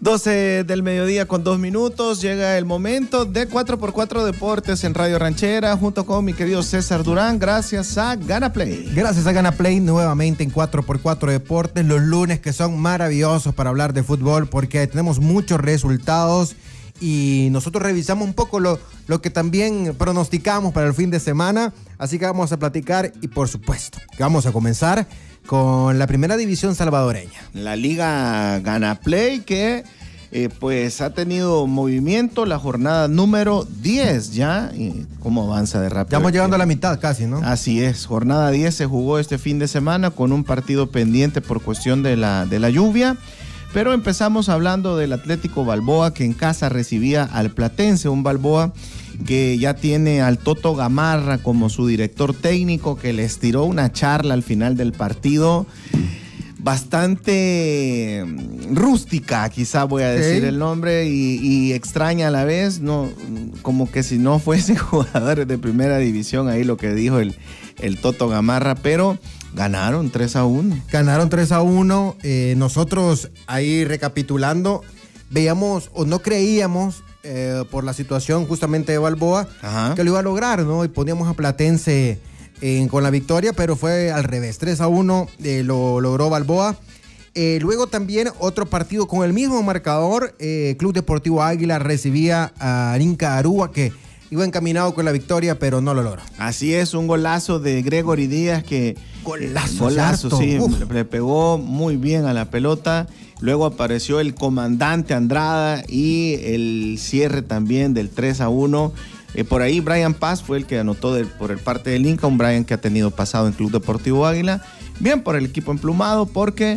12 del mediodía con 2 minutos, llega el momento de 4x4 Deportes en Radio Ranchera, junto con mi querido César Durán, gracias a Gana Play. Gracias a Gana Play, nuevamente en 4x4 Deportes, los lunes que son maravillosos para hablar de fútbol, porque tenemos muchos resultados y nosotros revisamos un poco lo que también pronosticamos para el fin de semana, así que vamos a platicar y por supuesto que vamos a comenzar con la primera división salvadoreña. La Liga Gana Play que pues ha tenido movimiento, la jornada número 10 ya. ¿Cómo avanza de rápido? Ya estamos llegando a la mitad casi, ¿no? Así es, jornada 10 se jugó este fin de semana con un partido pendiente por cuestión de la lluvia. Pero empezamos hablando del Atlético Balboa, que en casa recibía al Platense, un Balboa que ya tiene al Toto Gamarra como su director técnico, que les tiró una charla al final del partido bastante rústica, quizá voy a decir el nombre, y extraña a la vez, no, como que si no fuesen jugadores de primera división, ahí lo que dijo el Toto Gamarra, pero ganaron 3-1. Ganaron 3-1. Nosotros ahí recapitulando, veíamos o no creíamos por la situación justamente de Balboa que lo iba a lograr, ¿no? Y poníamos a Platense con la victoria, pero fue al revés. 3-1 lo logró Balboa. Luego también otro partido con el mismo marcador. Club Deportivo Águila recibía a Inca Aruba, que iba encaminado con la victoria, pero no lo logró. Así es, un golazo de Gregory Díaz que... Golazo, sí, le pegó muy bien a la pelota. Luego apareció el comandante Andrada y el cierre también del 3-1. Por ahí Brian Paz fue el que anotó por el parte del Inca, un Brian que ha tenido pasado en Club Deportivo Águila. Bien por el equipo emplumado porque...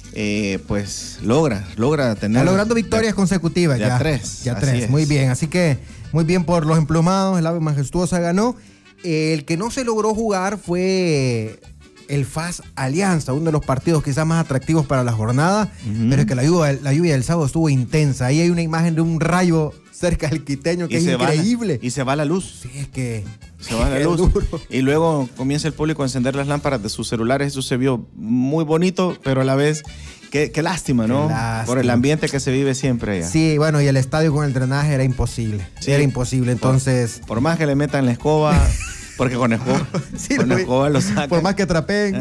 pues logra tener... Está logrando victorias consecutivas ya. Ya tres, muy bien. Así que muy bien por los emplumados, el ave majestuosa ganó. El que no se logró jugar fue el FAS Alianza, uno de los partidos quizás más atractivos para la jornada, pero es que la lluvia del sábado estuvo intensa. Ahí hay una imagen de un rayo cerca del Quiteño que es increíble. Y se va la luz. Sí, es que... Se va la luz. Y luego comienza el público a encender las lámparas de sus celulares. Eso se vio muy bonito, pero a la vez... Qué lástima, ¿no? Qué lástima. Por el ambiente que se vive siempre allá. Sí, bueno, y el estadio con el drenaje era imposible. Sí. Era imposible, entonces... Por más que le metan la escoba, porque con escoba, sí, con escoba lo sacan. Por más que trapeen.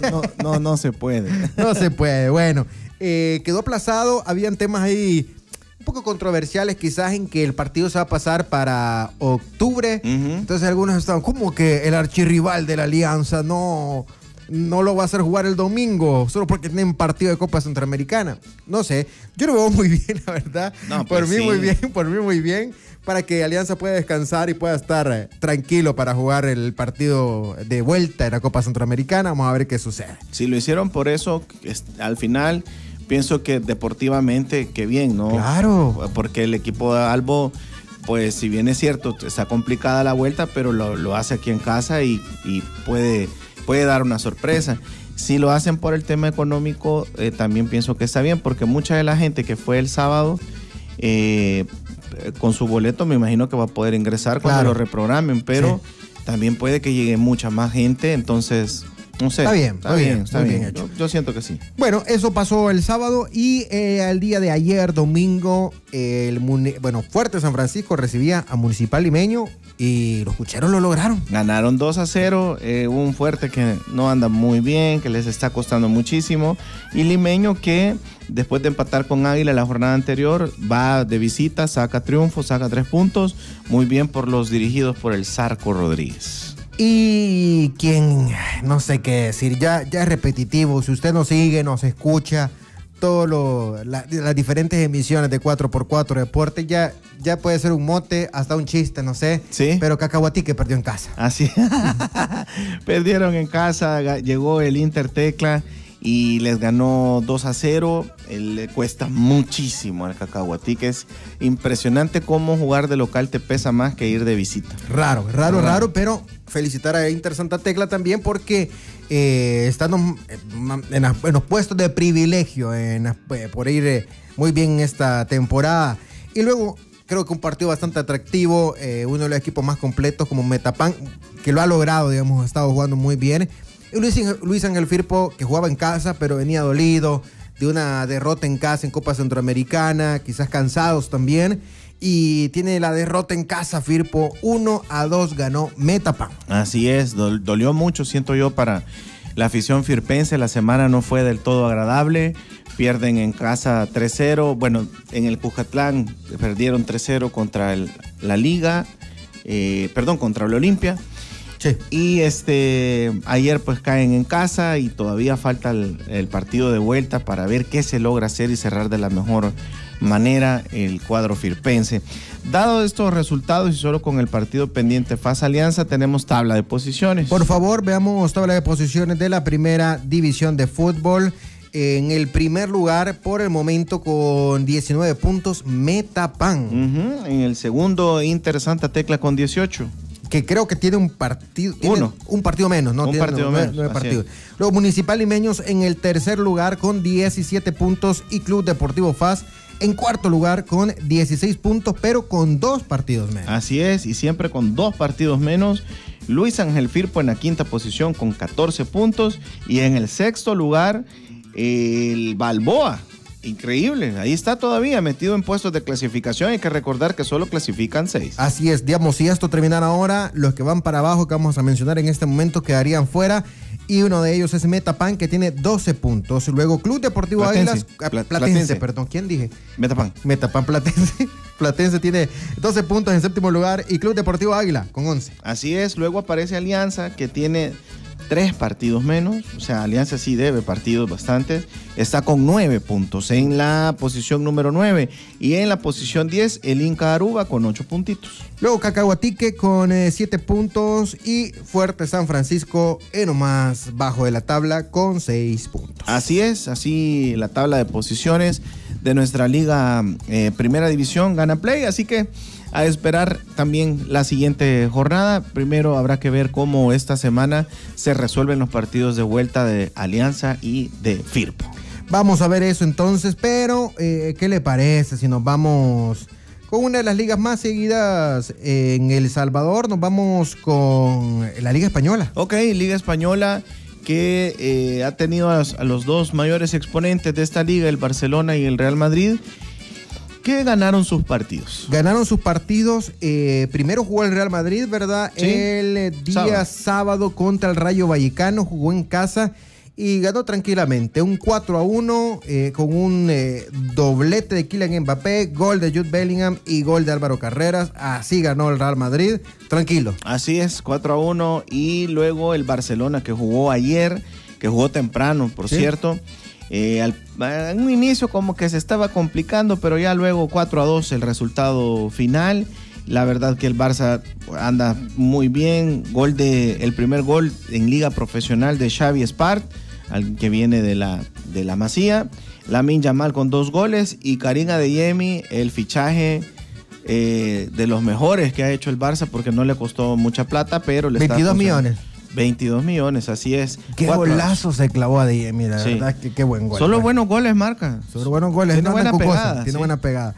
No se puede. No se puede. Bueno, quedó aplazado. Habían temas ahí un poco controversiales quizás en que el partido se va a pasar para octubre. Entonces algunos estaban, ¿cómo que el archirrival de la Alianza no lo va a hacer jugar el domingo solo porque tienen partido de Copa Centroamericana? No sé, yo lo veo muy bien, la verdad. No, por mí muy bien, para que Alianza pueda descansar y pueda estar tranquilo para jugar el partido de vuelta de la Copa Centroamericana. Vamos a ver qué sucede. Si lo hicieron por eso, al final pienso que deportivamente qué bien, ¿no? Claro. Porque el equipo de Albo, pues si bien es cierto, está complicada la vuelta, pero lo hace aquí en casa y puede dar una sorpresa. Si lo hacen por el tema económico, también pienso que está bien, porque mucha de la gente que fue el sábado con su boleto, me imagino que va a poder ingresar cuando lo reprogramen, pero también puede que llegue mucha más gente, entonces... No sé. Está bien hecho. Yo siento que sí. Bueno, eso pasó el sábado y al día de ayer, domingo, Fuerte San Francisco recibía a Municipal Limeño y los cucheros lo lograron. Ganaron 2-0, un Fuerte que no anda muy bien, que les está costando muchísimo, y Limeño que después de empatar con Águila la jornada anterior va de visita, saca triunfo, saca 3 puntos, muy bien por los dirigidos por el Zarco Rodríguez. Y quien, no sé qué decir, ya es repetitivo. Si usted nos sigue, nos escucha, las diferentes emisiones de 4x4 Deporte, ya puede ser un mote, hasta un chiste, no sé. Sí. Pero Cacahuatique perdió en casa. Así. Perdieron en casa, llegó el Inter Tecla y les ganó 2-0. Le cuesta muchísimo al Cacahuatique. Es impresionante cómo jugar de local te pesa más que ir de visita. Raro, pero felicitar a Inter Santa Tecla también porque están en los puestos de privilegio por ir muy bien en esta temporada. Y luego creo que un partido bastante atractivo, uno de los equipos más completos como Metapan, que lo ha logrado, digamos, ha estado jugando muy bien. Y Luis Ángel Firpo, que jugaba en casa, pero venía dolido, de una derrota en casa en Copa Centroamericana, quizás cansados también. Y tiene la derrota en casa, Firpo, 1-2 ganó Metapan. Así es, dolió mucho, siento yo, para la afición firpense. La semana no fue del todo agradable. Pierden en casa 3-0. Bueno, en el Cuscatlán perdieron 3-0 contra la Liga, contra el Olimpia. Sí. Y ayer pues caen en casa y todavía falta el partido de vuelta para ver qué se logra hacer y cerrar de la mejor manera el cuadro firpense. Dado estos resultados y solo con el partido pendiente FAS Alianza, tenemos tabla de posiciones. Por favor, veamos tabla de posiciones de la primera división de fútbol. En el primer lugar, por el momento, con 19 puntos, Metapan. En el segundo, Inter Santa Tecla con 18. Que creo que tiene un partido. Un partido menos, ¿no? Un partido menos. 9 partidos. Luego, Municipal Limeños en el tercer lugar con 17 puntos y Club Deportivo FAS en cuarto lugar con 16 puntos, pero con 2 partidos menos. Así es, y siempre con 2 partidos menos. Luis Ángel Firpo en la quinta posición con 14 puntos y en el sexto lugar el Balboa. Increíble, ahí está todavía metido en puestos de clasificación. Hay que recordar que solo clasifican 6. Así es, digamos, si esto terminara ahora, los que van para abajo que vamos a mencionar en este momento quedarían fuera. Y uno de ellos es Metapan, que tiene 12 puntos. Luego Club Deportivo Águilas. Platense, perdón. ¿Quién dije? Metapan Platense. Platense tiene 12 puntos en séptimo lugar. Y Club Deportivo Águila con 11. Así es. Luego aparece Alianza, que tiene 3 partidos menos. O sea, Alianza sí debe partidos bastantes. Está con 9 puntos en la posición número 9. Y en la posición 10, el Inca Aruba con 8 puntitos. Luego Cacahuatique con 7 puntos. Y Fuerte San Francisco en lo más bajo de la tabla con 6 puntos. Así es, así la tabla de posiciones de nuestra liga Primera División Gana Play. Así que a esperar también la siguiente jornada. Primero habrá que ver cómo esta semana se resuelven los partidos de vuelta de Alianza y de Firpo. Vamos a ver eso entonces, pero ¿qué le parece si nos vamos con una de las ligas más seguidas en El Salvador? Nos vamos con la Liga Española. Ok, Liga Española, que ha tenido a los 2 mayores exponentes de esta liga, el Barcelona y el Real Madrid, que ganaron sus partidos. Primero jugó el Real Madrid, ¿verdad? Sí. El día sábado contra el Rayo Vallecano, jugó en casa y ganó tranquilamente. Un 4-1 con un doblete de Kylian Mbappé, gol de Jude Bellingham y gol de Álvaro Carreras. Así ganó el Real Madrid, tranquilo. Así es, 4-1. Y luego el Barcelona, que jugó ayer, que jugó temprano, por cierto. En un inicio como que se estaba complicando, pero ya luego 4-2 el resultado final. La verdad que el Barça anda muy bien. El primer gol en liga profesional de Xavi Espart, que viene de la Masía. Lamine Yamal con 2 goles y Karim Adeyemi, el fichaje de los mejores que ha hecho el Barça, porque no le costó mucha plata, pero le 22 millones. 22 millones, así es. Qué golazo se clavó a Adeyemi, la verdad, qué buen gol. Solo buenos goles marca. Solo buenos goles. Tiene buena pegada. Tiene buena pegada.